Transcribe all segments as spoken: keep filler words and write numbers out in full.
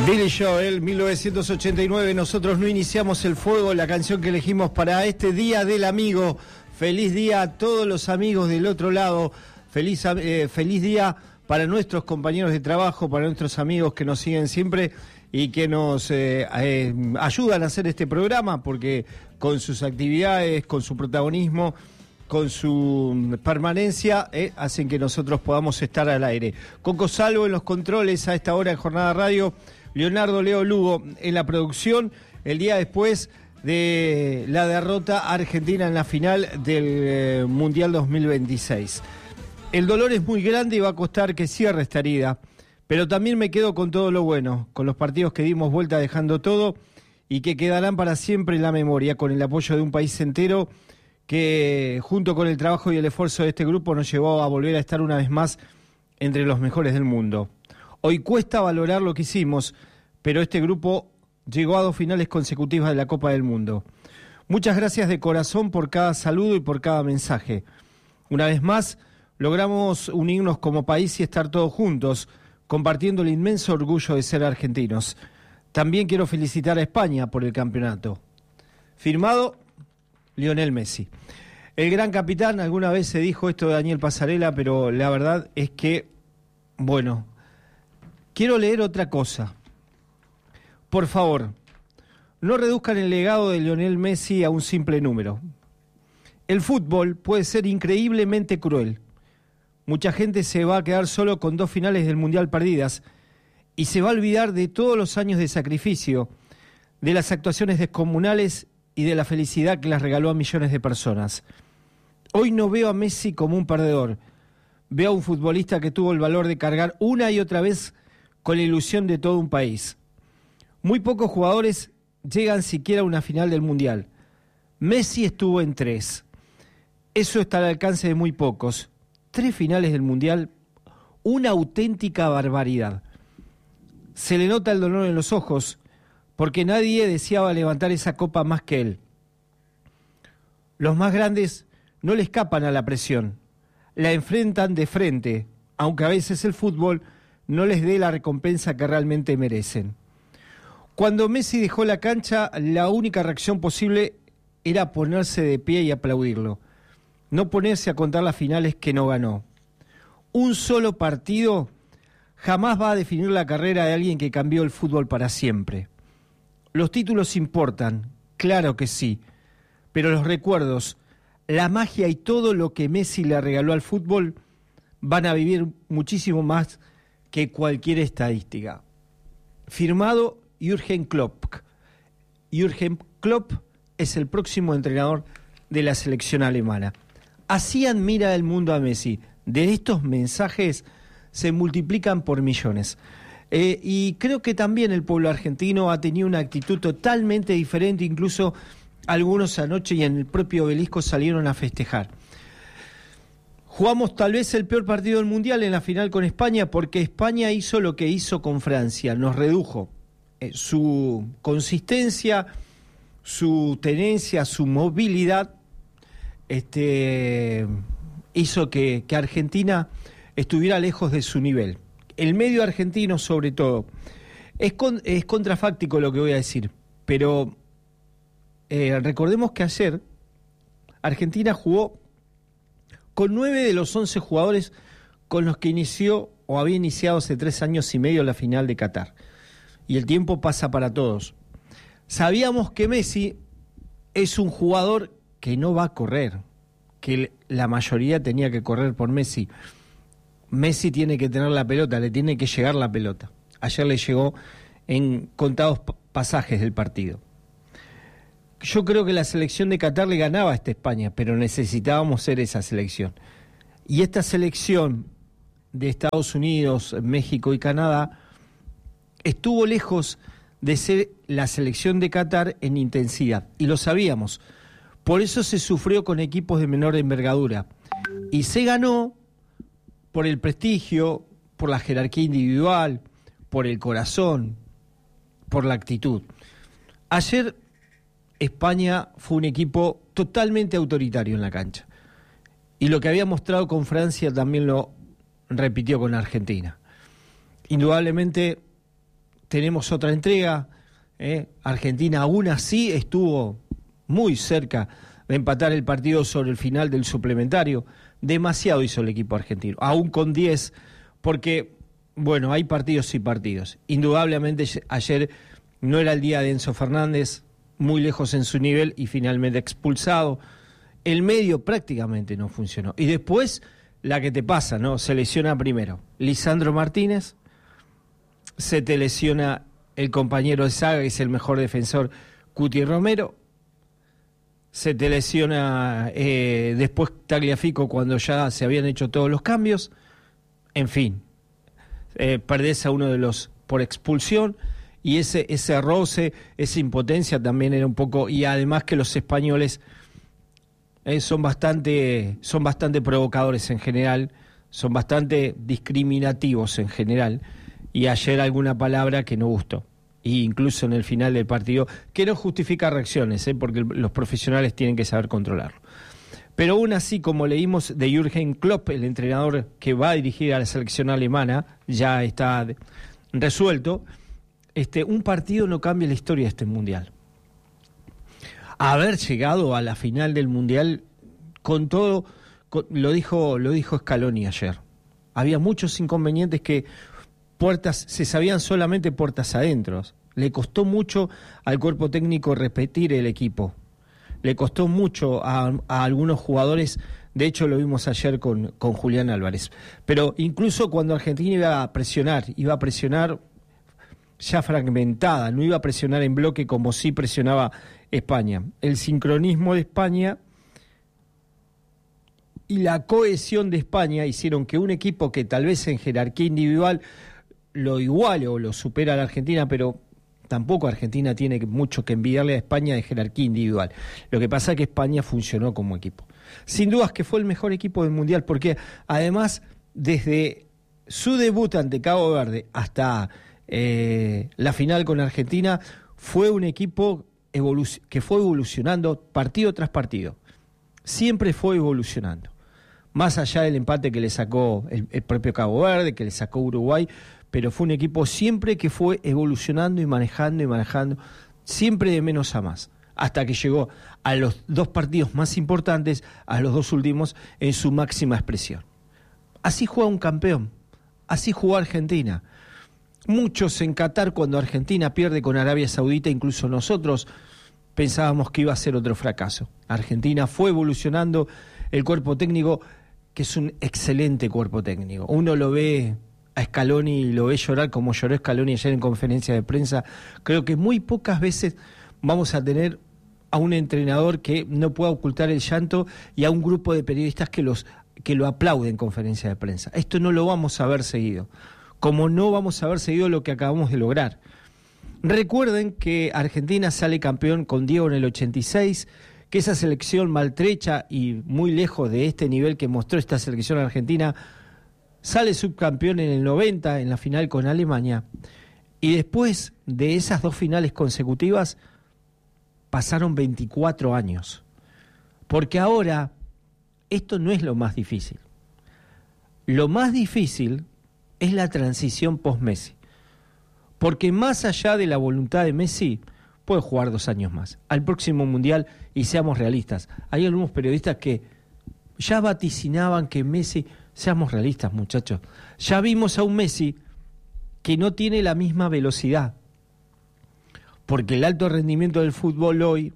Billy Joel, mil novecientos ochenta y nueve, nosotros no iniciamos el fuego, la canción que elegimos para este Día del Amigo. Feliz día a todos los amigos del otro lado, feliz, eh, feliz día para nuestros compañeros de trabajo, para nuestros amigos que nos siguen siempre y que nos eh, eh, ayudan a hacer este programa, porque con sus actividades, con su protagonismo, con su permanencia, eh, hacen que nosotros podamos estar al aire. Coco Salvo en los controles a esta hora en Jornada Radio, Leonardo Leo Lugo en la producción, el día después de la derrota argentina en la final del eh, Mundial dos mil veintiséis. El dolor es muy grande y va a costar que cierre esta herida, pero también me quedo con todo lo bueno, con los partidos que dimos vuelta dejando todo y que quedarán para siempre en la memoria, con el apoyo de un país entero que junto con el trabajo y el esfuerzo de este grupo nos llevó a volver a estar una vez más entre los mejores del mundo. Hoy cuesta valorar lo que hicimos, pero este grupo llegó a dos finales consecutivas de la Copa del Mundo. Muchas gracias de corazón por cada saludo y por cada mensaje. Una vez más, logramos unirnos como país y estar todos juntos, compartiendo el inmenso orgullo de ser argentinos. También quiero felicitar a España por el campeonato. Firmado, Lionel Messi. El gran capitán, alguna vez se dijo esto de Daniel Pasarela, pero la verdad es que, bueno, quiero leer otra cosa. Por favor, no reduzcan el legado de Lionel Messi a un simple número. El fútbol puede ser increíblemente cruel. Mucha gente se va a quedar solo con dos finales del Mundial perdidas y se va a olvidar de todos los años de sacrificio, de las actuaciones descomunales y de la felicidad que las regaló a millones de personas. Hoy no veo a Messi como un perdedor. Veo a un futbolista que tuvo el valor de cargar una y otra vez con la ilusión de todo un país. Muy pocos jugadores llegan siquiera a una final del Mundial. Messi estuvo en tres. Eso está al alcance de muy pocos. Tres finales del Mundial, una auténtica barbaridad. Se le nota el dolor en los ojos, porque nadie deseaba levantar esa copa más que él. Los más grandes no le escapan a la presión, la enfrentan de frente, aunque a veces el fútbol no les dé la recompensa que realmente merecen. Cuando Messi dejó la cancha, la única reacción posible era ponerse de pie y aplaudirlo, no ponerse a contar las finales que no ganó. Un solo partido jamás va a definir la carrera de alguien que cambió el fútbol para siempre. Los títulos importan, claro que sí, pero los recuerdos, la magia y todo lo que Messi le regaló al fútbol van a vivir muchísimo más que cualquier estadística. Firmado Jürgen Klopp. Jürgen Klopp es el próximo entrenador de la selección alemana. Así admira el mundo a Messi. De estos mensajes se multiplican por millones. Eh, y creo que también el pueblo argentino ha tenido una actitud totalmente diferente, incluso algunos anoche y en el propio Obelisco salieron a festejar. Jugamos tal vez el peor partido del Mundial en la final con España, porque España hizo lo que hizo con Francia, nos redujo. Eh, su consistencia, su tenencia, su movilidad, este, hizo que, que Argentina estuviera lejos de su nivel. El medio argentino, sobre todo, es, con, es contrafáctico lo que voy a decir, pero eh, recordemos que ayer Argentina jugó con nueve de los once jugadores con los que inició o había iniciado hace tres años y medio la final de Qatar. Y el tiempo pasa para todos. Sabíamos que Messi es un jugador que no va a correr, que la mayoría tenía que correr por Messi. Messi tiene que tener la pelota, le tiene que llegar la pelota. Ayer le llegó en contados pasajes del partido. Yo creo que la selección de Qatar le ganaba a esta España, pero necesitábamos ser esa selección. Y esta selección de Estados Unidos, México y Canadá estuvo lejos de ser la selección de Qatar en intensidad, y lo sabíamos. Por eso se sufrió con equipos de menor envergadura. Y se ganó por el prestigio, por la jerarquía individual, por el corazón, por la actitud. Ayer España fue un equipo totalmente autoritario en la cancha. Y lo que había mostrado con Francia también lo repitió con Argentina. Indudablemente tenemos otra entrega. ¿eh? Argentina aún así estuvo muy cerca de empatar el partido sobre el final del suplementario. Demasiado hizo el equipo argentino, aún con diez, porque, bueno, hay partidos y partidos. Indudablemente ayer no era el día de Enzo Fernández, muy lejos en su nivel y finalmente expulsado. El medio prácticamente no funcionó. Y después, la que te pasa, ¿no? Se lesiona primero Lisandro Martínez, se te lesiona el compañero de saga, que es el mejor defensor, Cuti Romero, se te lesiona eh, después Tagliafico cuando ya se habían hecho todos los cambios. En fin, eh, perdés a uno de los por expulsión, y ese, ese roce, esa impotencia también era un poco, y además que los españoles eh, son bastante, son bastante provocadores en general, son bastante discriminativos en general, y ayer alguna palabra que no gustó. Y incluso en el final del partido, que no justifica reacciones, ¿eh? porque los profesionales tienen que saber controlarlo. Pero aún así, como leímos de Jürgen Klopp, el entrenador que va a dirigir a la selección alemana, ya está resuelto, este, un partido no cambia la historia de este Mundial. Haber llegado a la final del Mundial con todo, con, lo dijo, lo dijo Scaloni ayer. Había muchos inconvenientes que puertas se sabían solamente puertas adentro. Le costó mucho al cuerpo técnico repetir el equipo. Le costó mucho a, a algunos jugadores, de hecho lo vimos ayer con, con Julián Álvarez. Pero incluso cuando Argentina iba a presionar, iba a presionar ya fragmentada, no iba a presionar en bloque como sí presionaba España. El sincronismo de España y la cohesión de España hicieron que un equipo que tal vez en jerarquía individual lo iguale o lo supera a la Argentina, pero tampoco Argentina tiene mucho que envidiarle a España de jerarquía individual. Lo que pasa es que España funcionó como equipo. Sin dudas que fue el mejor equipo del Mundial, porque además desde su debut ante Cabo Verde hasta eh, la final con Argentina, fue un equipo evolu- que fue evolucionando partido tras partido. Siempre fue evolucionando. Más allá del empate que le sacó el, el propio Cabo Verde, que le sacó Uruguay, pero fue un equipo siempre que fue evolucionando y manejando y manejando, siempre de menos a más, hasta que llegó a los dos partidos más importantes, a los dos últimos, en su máxima expresión. Así juega un campeón, así jugó Argentina. Muchos en Qatar, cuando Argentina pierde con Arabia Saudita, incluso nosotros pensábamos que iba a ser otro fracaso. Argentina fue evolucionando, el cuerpo técnico, que es un excelente cuerpo técnico. Uno lo ve a Scaloni y lo ve llorar como lloró Scaloni ayer en conferencia de prensa. Creo que muy pocas veces vamos a tener a un entrenador que no pueda ocultar el llanto y a un grupo de periodistas que, los, que lo aplauden en conferencia de prensa. Esto no lo vamos a ver seguido, como no vamos a ver seguido lo que acabamos de lograr. Recuerden que Argentina sale campeón con Diego en el ochenta y seis, que esa selección maltrecha y muy lejos de este nivel que mostró esta selección argentina, sale subcampeón en el noventa, en la final con Alemania, y después de esas dos finales consecutivas pasaron veinticuatro años, porque ahora esto no es lo más difícil. Lo más difícil es la transición post-Messi, porque más allá de la voluntad de Messi, puede jugar dos años más, al próximo Mundial, y seamos realistas. Hay algunos periodistas que ya vaticinaban que Messi... Seamos realistas, muchachos. Ya vimos a un Messi que no tiene la misma velocidad, porque el alto rendimiento del fútbol hoy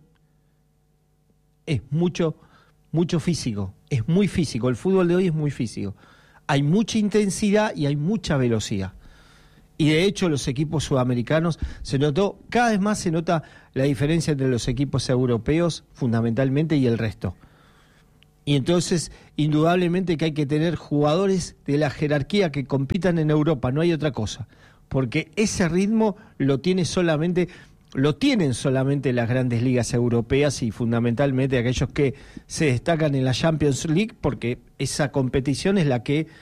es mucho, mucho físico, es muy físico. El fútbol de hoy es muy físico. Hay mucha intensidad y hay mucha velocidad. Y de hecho los equipos sudamericanos, se notó, cada vez más se nota la diferencia entre los equipos europeos, fundamentalmente, y el resto. Y entonces, indudablemente que hay que tener jugadores de la jerarquía que compitan en Europa, no hay otra cosa. Porque ese ritmo lo tiene solamente, lo tienen solamente las grandes ligas europeas y fundamentalmente aquellos que se destacan en la Champions League, porque esa competición es la que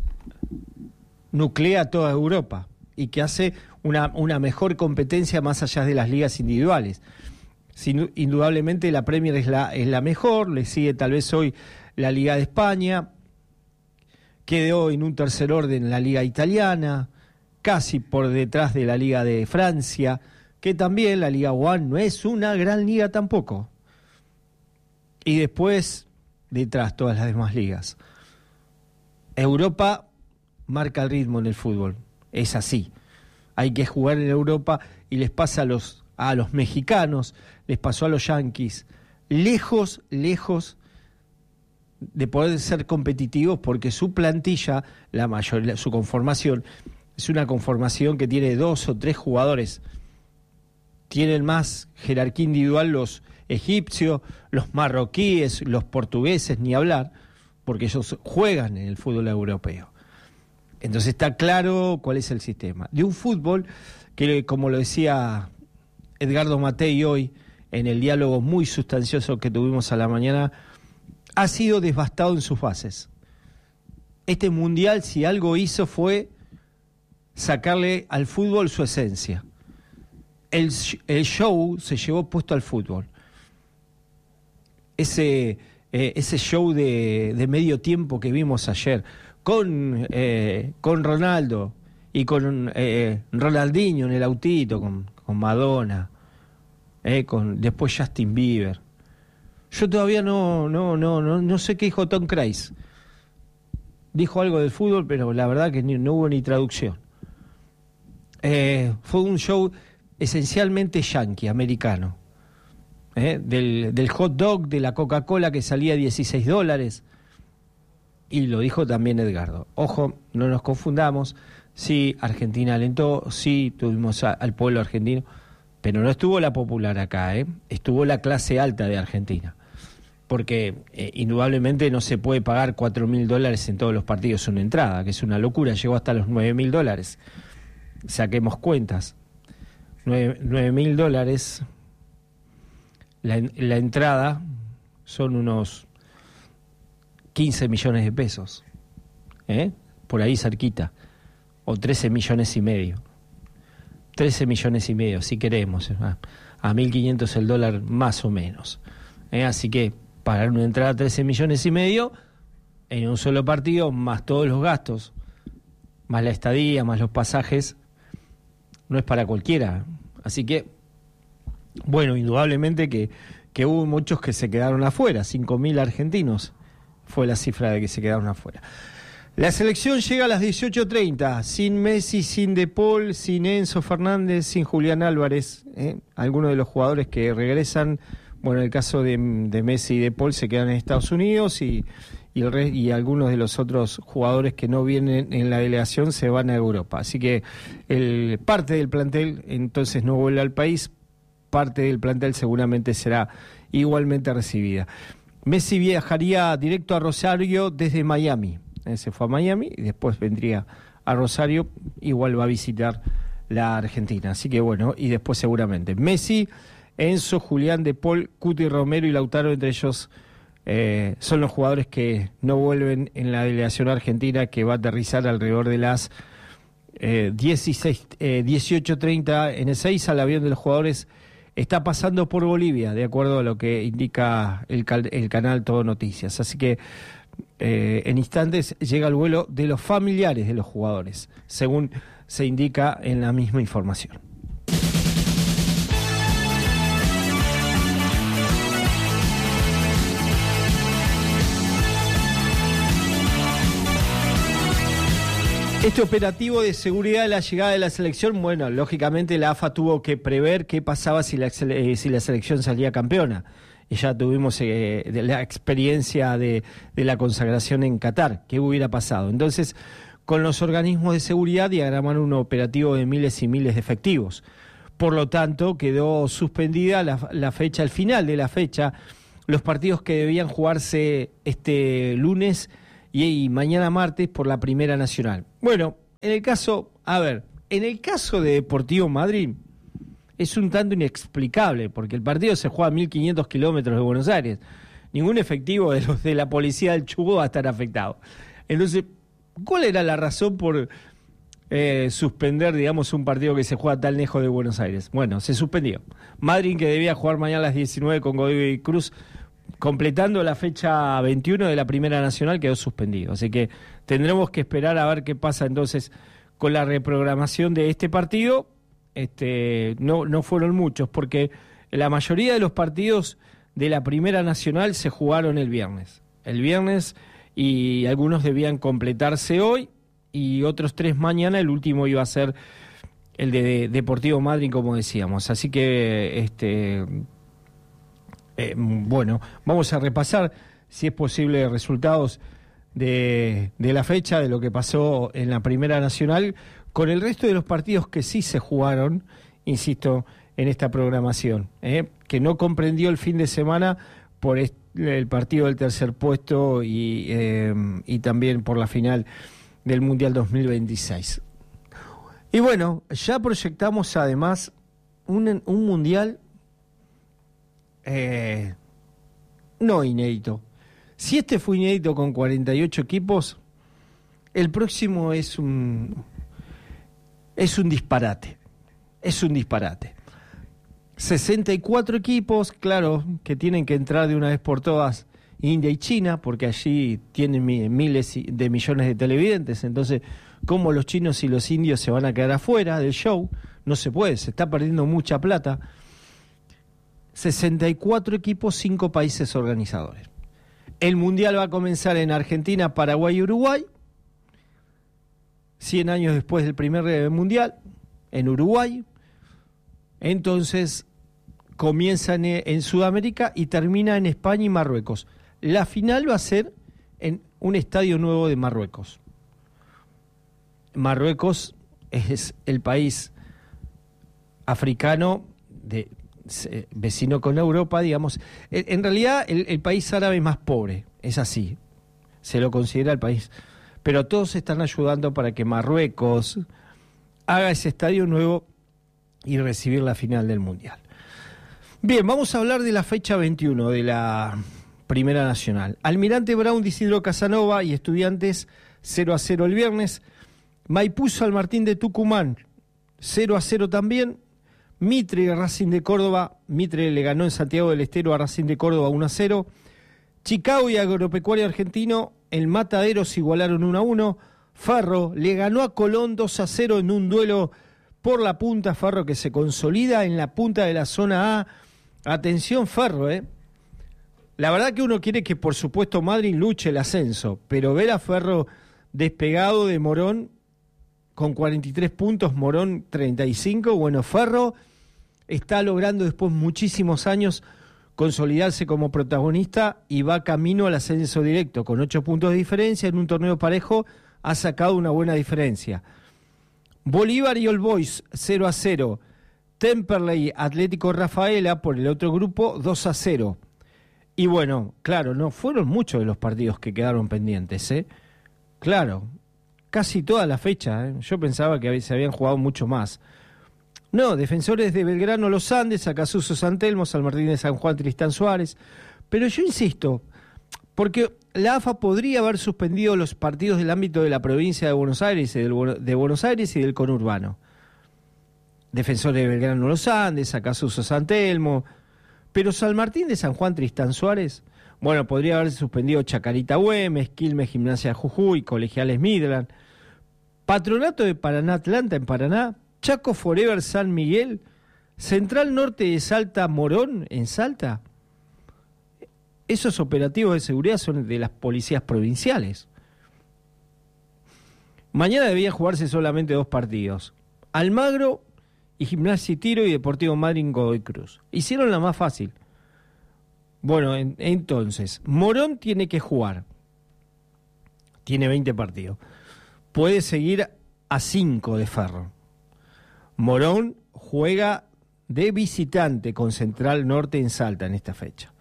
nuclea toda Europa y que hace una, una mejor competencia más allá de las ligas individuales. Sin, indudablemente la Premier es la, es la mejor, le sigue tal vez hoy la Liga de España, quedó en un tercer orden la Liga Italiana, casi por detrás de la Liga de Francia, que también la Liga One no es una gran liga tampoco. Y después, detrás todas las demás ligas. Europa marca el ritmo en el fútbol, es así. Hay que jugar en Europa y les pasa a los, a los mexicanos, les pasó a los yanquis, lejos, lejos de poder ser competitivos porque su plantilla, la mayor, su conformación, es una conformación que tiene dos o tres jugadores. Tienen más jerarquía individual los egipcios, los marroquíes, los portugueses, ni hablar, porque ellos juegan en el fútbol europeo. Entonces está claro cuál es el sistema. De un fútbol que, como lo decía Edgardo Matei hoy, en el diálogo muy sustancioso que tuvimos a la mañana, ha sido devastado en sus bases. Este mundial, si algo hizo, fue sacarle al fútbol su esencia. El, el show se llevó puesto al fútbol. Ese, eh, ese show de, de medio tiempo que vimos ayer, con, eh, con Ronaldo y con eh, Ronaldinho en el autito, con, con Madonna, eh, con después Justin Bieber. Yo todavía no, no, no, no, no sé qué dijo Tom Cruise. Dijo algo del fútbol, pero la verdad que ni, no hubo ni traducción. Eh, fue un show esencialmente yankee, americano. Eh, del, del hot dog, de la Coca-Cola que salía a dieciséis dólares. Y lo dijo también Edgardo. Ojo, no nos confundamos. Sí, Argentina alentó, sí, tuvimos a, al pueblo argentino, pero no estuvo la popular acá, ¿eh? Estuvo la clase alta de Argentina. Porque eh, indudablemente no se puede pagar cuatro mil dólares en todos los partidos una entrada, que es una locura, llegó hasta los nueve mil dólares. Saquemos cuentas. nueve mil dólares, la, la entrada son unos quince millones de pesos, ¿eh? Por ahí cerquita, o trece millones y medio. trece millones y medio, si queremos, a, a mil quinientos el dólar más o menos. ¿Eh? Así que pagar una entrada a trece millones y medio en un solo partido, más todos los gastos, más la estadía, más los pasajes, no es para cualquiera. Así que, bueno, indudablemente que, que hubo muchos que se quedaron afuera, cinco mil argentinos fue la cifra de que se quedaron afuera. La selección llega a las dieciocho treinta, sin Messi, sin De Paul, sin Enzo Fernández, sin Julián Álvarez, ¿eh? Algunos de los jugadores que regresan, bueno, en el caso de, de Messi y De Paul se quedan en Estados Unidos y, y, el re, y algunos de los otros jugadores que no vienen en la delegación se van a Europa. Así que el, parte del plantel entonces no vuelve al país, parte del plantel seguramente será igualmente recibida. Messi viajaría directo a Rosario desde Miami. Se fue a Miami y después vendría a Rosario, igual va a visitar la Argentina. Así que bueno, y después seguramente Messi, Enzo, Julián, De Paul, Cuti Romero y Lautaro, entre ellos eh, son los jugadores que no vuelven en la delegación argentina, que va a aterrizar alrededor de las eh, dieciséis, eh, dieciocho treinta en Ezeiza. El avión de los jugadores está pasando por Bolivia, de acuerdo a lo que indica el, el canal Todo Noticias. Así que eh, en instantes llega el vuelo de los familiares de los jugadores, según se indica en la misma información. Este operativo de seguridad de la llegada de la selección, bueno, lógicamente la A F A tuvo que prever qué pasaba si la, eh, si la selección salía campeona. Y ya tuvimos eh, la experiencia de, de la consagración en Qatar, qué hubiera pasado. Entonces, con los organismos de seguridad diagramaron un operativo de miles y miles de efectivos. Por lo tanto, quedó suspendida la, la fecha, el final de la fecha, los partidos que debían jugarse este lunes y mañana martes por la Primera Nacional. Bueno, en el caso, a ver, en el caso de Deportivo Madrid es un tanto inexplicable, porque el partido se juega a mil quinientos kilómetros de Buenos Aires. Ningún efectivo de los de la policía del Chubut va a estar afectado. Entonces, ¿cuál era la razón por eh, suspender, digamos, un partido que se juega tan lejos de Buenos Aires? Bueno, se suspendió. Madrid, que debía jugar mañana a las diecinueve con Godoy Cruz, completando la fecha veintiuno de la Primera Nacional, quedó suspendido. Así que tendremos que esperar a ver qué pasa entonces con la reprogramación de este partido, este, no, no fueron muchos, porque la mayoría de los partidos de la Primera Nacional se jugaron el viernes. El viernes, y algunos debían completarse hoy, y otros tres mañana. El último iba a ser el de Deportivo Madryn, como decíamos. Así que, este, eh, bueno, vamos a repasar, si es posible, resultados de, de la fecha, de lo que pasó en la Primera Nacional, con el resto de los partidos que sí se jugaron, insisto, en esta programación, ¿eh? que no comprendió el fin de semana por el partido del tercer puesto y, eh, y también por la final del Mundial dos mil veintiséis. Y bueno, ya proyectamos además un, un Mundial eh, no inédito. Si este fue inédito con cuarenta y ocho equipos, el próximo es un, es un disparate. Es un disparate. sesenta y cuatro equipos, claro, que tienen que entrar de una vez por todas India y China, porque allí tienen miles de millones de televidentes. Entonces, ¿cómo los chinos y los indios se van a quedar afuera del show? No se puede, se está perdiendo mucha plata. sesenta y cuatro equipos, cinco países organizadores. El Mundial va a comenzar en Argentina, Paraguay y Uruguay. cien años después del primer Mundial, en Uruguay. Entonces, comienza en, en Sudamérica y termina en España y Marruecos. La final va a ser en un estadio nuevo de Marruecos. Marruecos es el país africano de, vecino con Europa, digamos. En, en realidad, el, el país árabe más pobre, es así. Se lo considera el país. Pero todos están ayudando para que Marruecos haga ese estadio nuevo y recibir la final del Mundial. Bien, vamos a hablar de la fecha veintiuno de la Primera Nacional. Almirante Brown de Isidro Casanova y Estudiantes cero a cero el viernes. Maipú San Martín de Tucumán cero a cero también. Mitre y Racing de Córdoba. Mitre le ganó en Santiago del Estero a Racing de Córdoba uno a cero. Chicago y Agropecuario Argentino en Mataderos igualaron uno a uno. Ferro le ganó a Colón dos a cero en un duelo por la punta. Ferro que se consolida en la punta de la zona A. Atención Ferro, ¿eh? La verdad que uno quiere que por supuesto Madryn luche el ascenso, pero ver a Ferro despegado de Morón con cuarenta y tres puntos, Morón treinta y cinco, bueno, Ferro está logrando después muchísimos años consolidarse como protagonista y va camino al ascenso directo, con ocho puntos de diferencia en un torneo parejo, ha sacado una buena diferencia. Bolívar y All Boys cero a cero. Temperley Atlético Rafaela por el otro grupo dos a cero. Y bueno, claro, no fueron muchos de los partidos que quedaron pendientes, ¿eh? Claro, casi toda la fecha, ¿eh? Yo pensaba que se habían jugado mucho más. No, Defensores de Belgrano Los Andes, Acasuso San Telmo, San Martín de San Juan Tristán Suárez. Pero yo insisto, porque la A F A podría haber suspendido los partidos del ámbito de la provincia de Buenos Aires y del, de Buenos Aires y del conurbano. Defensores de Belgrano Los Andes, Acasuso San Telmo, pero San Martín de San Juan Tristán Suárez, bueno, podría haberse suspendido Chacarita Güemes, Quilmes Gimnasia Jujuy, Colegiales Midland, Patronato de Paraná Atlanta en Paraná, Chaco Forever San Miguel, Central Norte de Salta Morón en Salta. Esos operativos de seguridad son de las policías provinciales. Mañana debían jugarse solamente dos partidos. Almagro y Gimnasia y Tiro y Deportivo Madryn Godoy Cruz. Hicieron la más fácil. Bueno, en, entonces, Morón tiene que jugar. Tiene veinte partidos. Puede seguir a cinco de Ferro. Morón juega de visitante con Central Norte en Salta en esta fecha.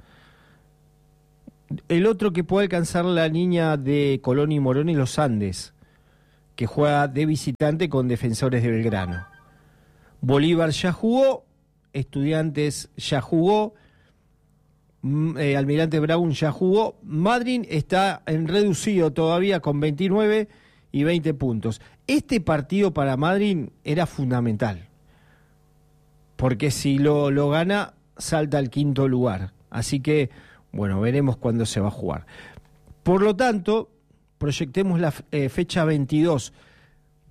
El otro que puede alcanzar la línea de Colón y Morón y Los Andes, que juega de visitante con Defensores de Belgrano. Bolívar ya jugó, Estudiantes ya jugó, eh, Almirante Brown ya jugó, Madryn está en reducido todavía con veintinueve y veinte puntos. Este partido para Madryn era fundamental, porque si lo, lo gana, salta al quinto lugar. Así que, bueno, veremos cuándo se va a jugar. Por lo tanto, proyectemos la eh, fecha veintidós.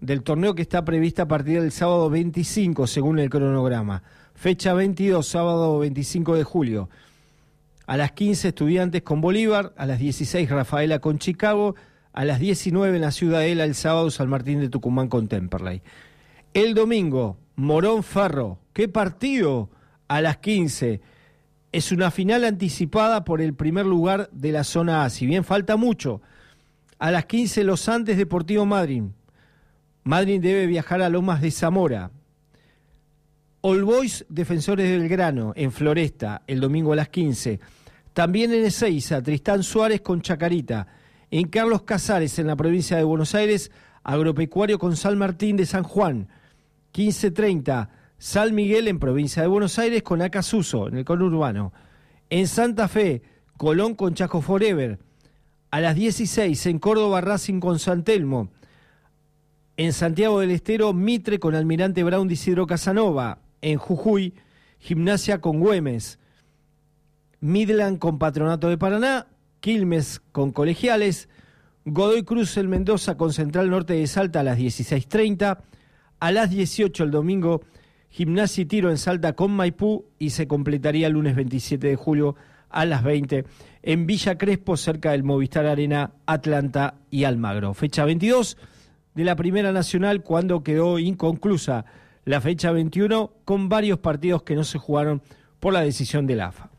del torneo que está prevista a partir del sábado veinticinco, según el cronograma. Fecha veintidós, sábado veinticinco de julio. A las quince, Estudiantes con Bolívar. A las dieciséis, Rafaela con Chicago. A las diecinueve, en la Ciudadela, el sábado, San Martín de Tucumán con Temperley. El domingo, Morón Ferro. ¿Qué partido? A las quince. Es una final anticipada por el primer lugar de la zona A. Si bien falta mucho. A las quince, Los Andes Deportivo Madryn. Madryn debe viajar a Lomas de Zamora. All Boys Defensores del Grano en Floresta, el domingo a las quince. También en Ezeiza, Tristán Suárez con Chacarita. En Carlos Casares, en la provincia de Buenos Aires, Agropecuario con San Martín de San Juan. quince treinta, San Miguel en provincia de Buenos Aires con Acasuso, en el conurbano. En Santa Fe, Colón con Chaco Forever. A las dieciséis, en Córdoba, Racing con San Telmo. En Santiago del Estero, Mitre con Almirante Brown de Isidro Casanova. En Jujuy, Gimnasia con Güemes. Midland con Patronato de Paraná. Quilmes con Colegiales. Godoy Cruz en Mendoza con Central Norte de Salta a las dieciséis treinta. A las dieciocho el domingo, Gimnasia y Tiro en Salta con Maipú, y se completaría el lunes veintisiete de julio a las veinte en Villa Crespo, cerca del Movistar Arena, Atlanta y Almagro. Fecha veintidós de la Primera Nacional, cuando quedó inconclusa la fecha veintiuno, con varios partidos que no se jugaron por la decisión del A F A.